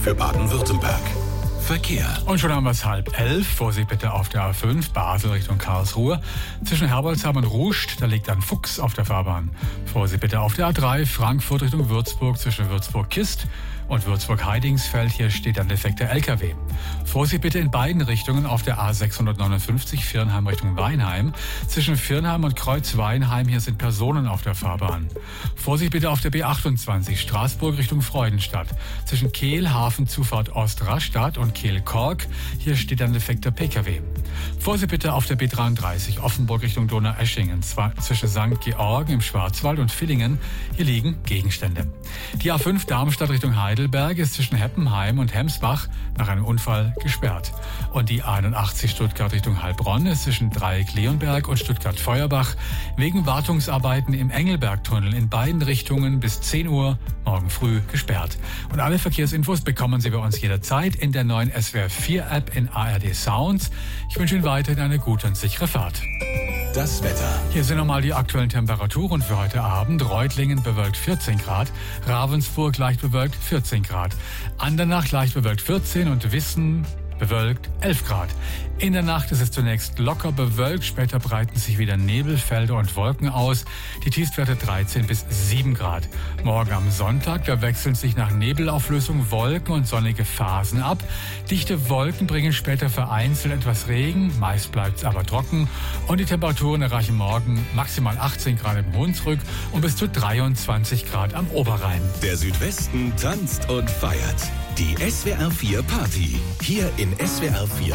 für Baden-Württemberg. Verkehr. Und schon haben wir es 10:30. Vorsicht bitte auf der A5 Basel Richtung Karlsruhe. Zwischen Herbolzheim und Ruscht, da liegt ein Fuchs auf der Fahrbahn. Vorsicht bitte auf der A3 Frankfurt Richtung Würzburg zwischen Würzburg-Kist und Würzburg-Heidingsfeld. Hier steht ein defekter LKW. Vorsicht bitte in beiden Richtungen auf der A659 Viernheim Richtung Weinheim. Zwischen Viernheim und Kreuz-Weinheim, hier sind Personen auf der Fahrbahn. Vorsicht bitte auf der B28 Straßburg Richtung Freudenstadt. Zwischen Kehl, Hafenzufahrt Ost-Rastatt und Kehl-Kork, hier steht ein defekter PKW. Vorsicht bitte auf der B33 Offenburg Richtung Donaueschingen. Zwischen St. Georgen im Schwarzwald und Villingen, hier liegen Gegenstände. Die A5 Darmstadt Richtung Heidelberg ist zwischen Heppenheim und Hemsbach nach einem Unfall gesperrt. Und die 81 Stuttgart Richtung Heilbronn ist zwischen Dreieck-Leonberg und Stuttgart-Feuerbach wegen Wartungsarbeiten im Engelbergtunnel in beiden Richtungen bis 10 Uhr morgen früh gesperrt. Und alle Verkehrsinfos bekommen Sie bei uns jederzeit in der neuen SWR4-App in ARD Sounds. Ich wünsche Ihnen weiterhin eine gute und sichere Fahrt. Das Wetter. Hier sind nochmal die aktuellen Temperaturen für heute Abend. Reutlingen bewölkt 14 Grad, Ravensburg leicht bewölkt 14 Grad, Andernach leicht bewölkt 14 und Wissen bewölkt 11 Grad. In der Nacht ist es zunächst locker bewölkt, später breiten sich wieder Nebelfelder und Wolken aus. Die Tiefstwerte 13 bis 7 Grad. Morgen am Sonntag, da wechseln sich nach Nebelauflösung Wolken und sonnige Phasen ab. Dichte Wolken bringen später vereinzelt etwas Regen, meist bleibt es aber trocken. Und die Temperaturen erreichen morgen maximal 18 Grad im Hunsrück und bis zu 23 Grad am Oberrhein. Der Südwesten tanzt und feiert. Die SWR4 Party. Hier in SWR4